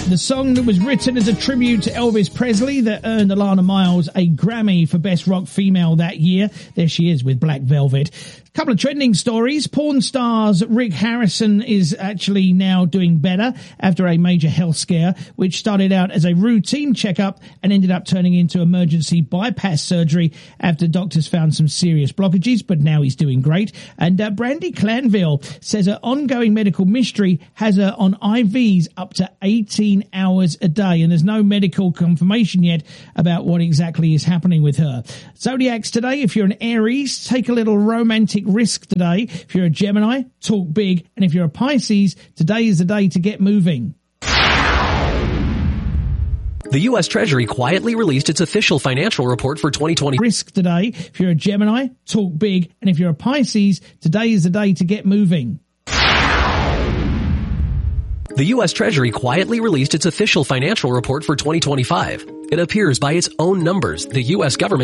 The song that was written as a tribute to Elvis Presley that earned Alana Miles a Grammy for Best Rock Female that year. There she is with Black Velvet. A couple of trending stories. Porn stars Rick Harrison is actually now doing better after a major health scare, which started out as a routine checkup and ended up turning into emergency bypass surgery after doctors found some serious blockages, but now he's doing great. And Brandi Glanville says her ongoing medical mystery has her on IVs up to 18 hours a day, and there's no medical confirmation yet about what exactly is happening with her. Zodiacs today, if you're an Aries, take a little romantic risk today. If you're a Gemini, talk big. And if you're a Pisces, today is the day to get moving. The U.S. Treasury quietly released its official financial report for 2020. Risk today. If you're a Gemini, talk big. And if you're a Pisces, today is the day to get moving. The U.S. Treasury quietly released its official financial report for 2025. It appears by its own numbers the U.S. government